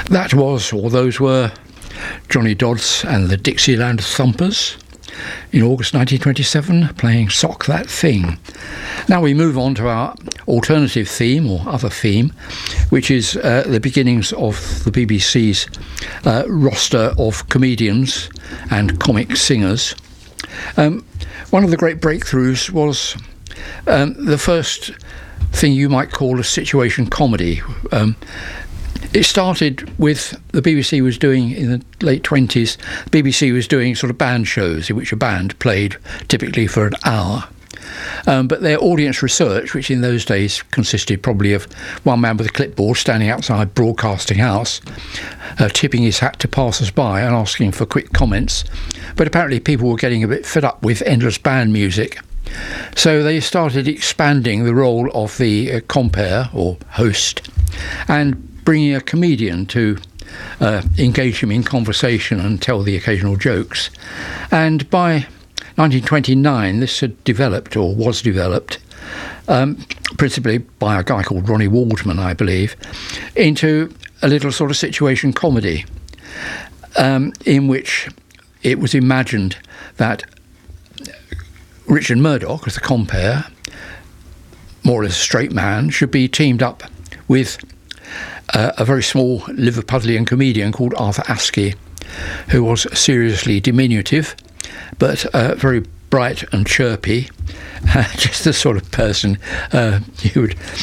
That was, or those were, Johnny Dodds and the Dixieland Thumpers in August 1927, playing Sock That Thing. Now we move on to our alternative theme, or other theme, which is the beginnings of the BBC's roster of comedians and comic singers. One of the great breakthroughs was the first thing you might call a situation comedy. It started with the BBC was doing, in the late 20s, the BBC was doing sort of band shows in which a band played typically for an hour. But their audience research, which in those days consisted probably of one man with a clipboard standing outside Broadcasting House, tipping his hat to passers-by and asking for quick comments. But apparently people were getting a bit fed up with endless band music. So they started expanding the role of the compere, or host, and bringing a comedian to engage him in conversation and tell the occasional jokes. And by 1929, this had developed, or was developed, principally by a guy called Ronnie Waldman, I believe, into a little sort of situation comedy, in which it was imagined that Richard Murdoch, as the compere, more or less a straight man, should be teamed up with a very small Liverpudlian comedian called Arthur Askey, who was seriously diminutive, but very bright and chirpy, just the sort of person you would